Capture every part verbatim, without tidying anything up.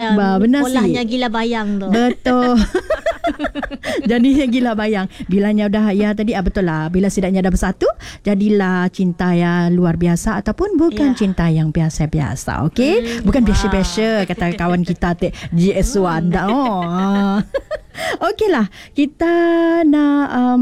yang Bah, benar olahnya sih. gila bayang tu. Betul. Jadinya gila bayang. Bilanya dah ya tadi ah, betul lah. Bila sidaknya dah bersatu, jadilah cinta yang luar biasa ataupun bukan Ya. cinta yang biasa-biasa. Okey? Hmm, Bukan wah. biasa-biasa kata kawan kita te G S one dah. Oh. ah. Okeylah, kita nak um,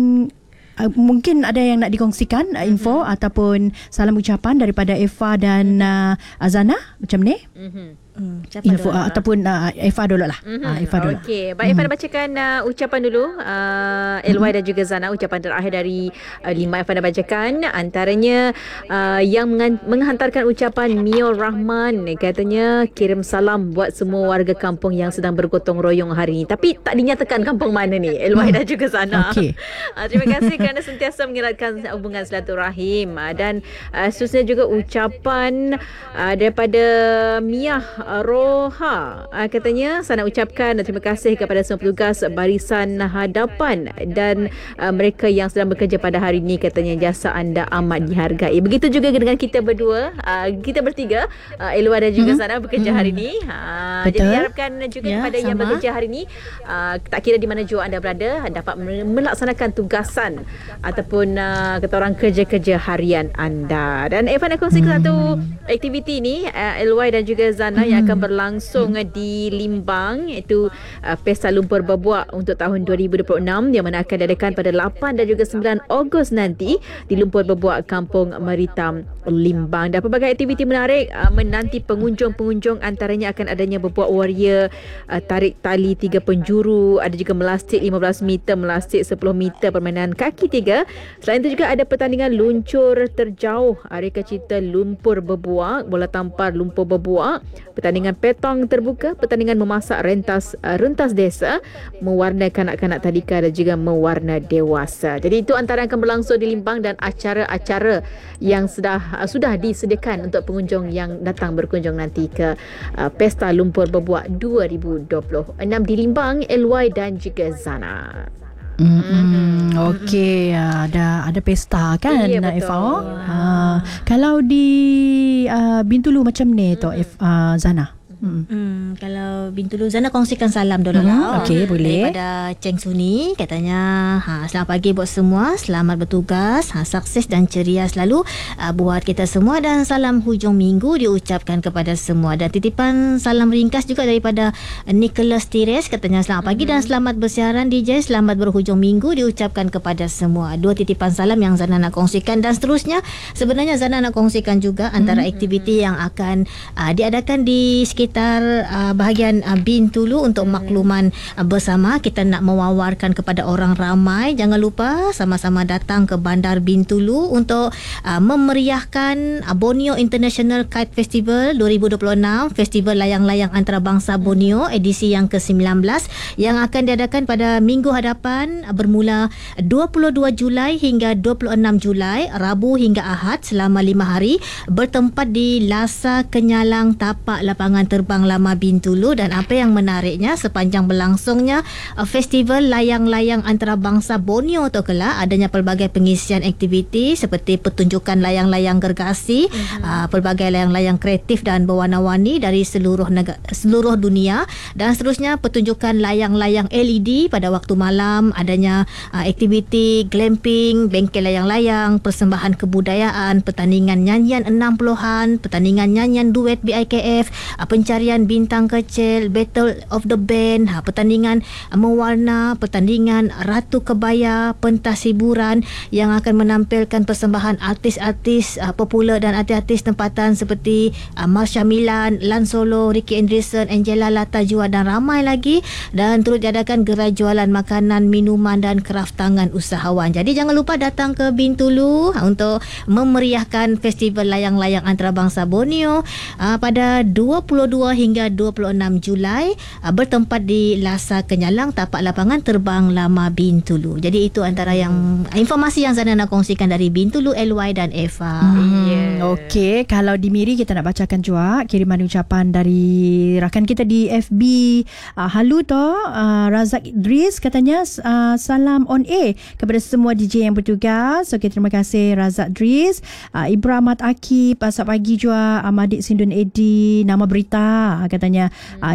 Uh, mungkin ada yang nak dikongsikan uh, info mm-hmm. ataupun salam ucapan daripada Eva dan uh, Azana macam ni. Mhm. Hmm, siapa Info dulu? uh, ataupun uh, Eva dulu lah. Mm-hmm. Uh, Eva dulu. Okey, baik, Eva nak bacakan uh, ucapan dulu. Uh, L Y mm-hmm. dan juga Zana, ucapan terakhir dari uh, lima Eva nak bacakan. Antaranya uh, yang mengan- menghantarkan ucapan Mio Rahman, katanya kirim salam buat semua warga kampung yang sedang bergotong royong hari ini. Tapi tak dinyatakan kampung mana ni, L Y dan juga Zana. Okey. Uh, terima kasih kerana sentiasa mengeratkan hubungan silaturahim. Uh, dan uh, seterusnya juga ucapan uh, daripada Mia Roha, uh, katanya saya nak ucapkan terima kasih kepada semua petugas barisan hadapan dan uh, mereka yang sedang bekerja pada hari ini, katanya jasa anda amat dihargai. Begitu juga dengan kita berdua, uh, kita bertiga, uh, Elwa dan juga Hmm. Sana bekerja Hmm. hari ini. Uh, Betul. jadi diharapkan juga Ya, kepada yang sama. bekerja hari ini, uh, tak kira di mana jua anda berada, dapat melaksanakan tugasan ataupun uh, kata orang kerja-kerja harian anda. Dan Evan nak kongsikan hmm. satu aktiviti ni, uh, L Y dan juga Zana hmm. yang akan berlangsung hmm. di Limbang, iaitu uh, Pesta Lumpur Berbuak untuk tahun dua ribu dua puluh enam yang mana akan diadakan pada lapan dan juga sembilan Ogos nanti di Lumpur Berbuak Kampung Meritam Limbang. Dan pelbagai aktiviti menarik uh, menanti pengunjung-pengunjung, antaranya akan adanya berbuak waria, uh, tarik tali tiga penjuru, ada juga melastik lima belas meter, melastik sepuluh meter, permainan kaki tiga. Selain itu juga ada pertandingan luncur terjauh, reka cita lumpur berbuak, bola tampar lumpur berbuak, pertandingan petong terbuka, pertandingan memasak rentas uh, rentas desa, mewarnai kanak-kanak tadika dan juga mewarna dewasa. Jadi itu antara yang akan berlangsung di Limbang dan acara-acara yang sudah uh, sudah disediakan untuk pengunjung yang datang berkunjung nanti ke uh, Pesta Lumpur Berbuak dua ribu dua puluh enam di Limbang, L Y dan juga Zana. Hmm, okey, ada ada pesta kan, Iya, Eva? betul. Ha, kalau di uh, Bintulu macam ni tu, Ef- uh, Zana. Hmm. Hmm, kalau Bintulu Zana kongsikan salam dulu Hmm, lah. okey, boleh. Daripada Cheng Suni, katanya ha, selamat pagi buat semua, selamat bertugas, ha, sukses dan ceria selalu uh, buat kita semua, dan salam hujung minggu diucapkan kepada semua. Dan titipan salam ringkas juga daripada Nicholas Tires, katanya selamat pagi mm-hmm. dan selamat bersiaran D J, selamat berhujung minggu diucapkan kepada semua. Dua titipan salam yang Zana nak kongsikan, dan seterusnya sebenarnya Zana nak kongsikan juga antara mm-hmm. aktiviti yang akan uh, diadakan di sekitar uh, bahagian uh, Bintulu untuk makluman uh, bersama. Kita nak mewawarkan kepada orang ramai, jangan lupa sama-sama datang ke Bandar Bintulu untuk uh, memeriahkan uh, Borneo International Kite Festival dua ribu dua puluh enam, festival layang-layang antarabangsa Borneo edisi yang ke sembilan belas yang akan diadakan pada minggu hadapan uh, bermula dua puluh dua Julai hingga dua puluh enam Julai, Rabu hingga Ahad selama lima hari, bertempat di Lasa Kenyalang, tapak lapangan terbang lama Bintulu. Dan apa yang menariknya, sepanjang berlangsungnya uh, festival layang-layang antarabangsa Borneo tu kelak, adanya pelbagai pengisian aktiviti seperti pertunjukan layang-layang gergasi, mm-hmm. uh, pelbagai layang-layang kreatif dan berwarna-warni dari seluruh negara, seluruh dunia, dan seterusnya pertunjukan layang-layang L E D pada waktu malam, adanya uh, aktiviti glamping, bengkel layang-layang, persembahan kebudayaan, pertandingan nyanyian enam puluhan, pertandingan nyanyian duet B I K F, uh, pencarian bintang kecil, Battle of the Band, ha, pertandingan uh, mewarna, pertandingan Ratu Kebaya, pentas hiburan yang akan menampilkan persembahan artis-artis uh, popular dan artis-artis tempatan seperti uh, Marsha Milan, Lan Solo, Ricky Andresen, Angela Latajua dan ramai lagi. Dan turut diadakan gerai jualan makanan, minuman dan kraft tangan usahawan. Jadi jangan lupa datang ke Bintulu uh, untuk memeriahkan festival layang-layang antarabangsa Borneo uh, pada dua puluh dua hingga dua puluh enam Julai, uh, bertempat di Lasa Kenyalang, tapak lapangan terbang lama Bintulu. Jadi itu antara yang informasi yang Zana nak kongsikan dari Bintulu, L Y dan Eva. Hmm, Yeah. Okey, kalau di Miri kita nak bacakan juga kiriman ucapan dari rakan kita di F B uh, Halu tu, uh, Razak Idris, katanya uh, salam on air kepada semua D J yang bertugas. Okey, terima kasih Razak Idris. uh, Ibrahim Ahmad Akib, selamat pagi juga. Amadik Sindun Edi, nama berita katanya uh,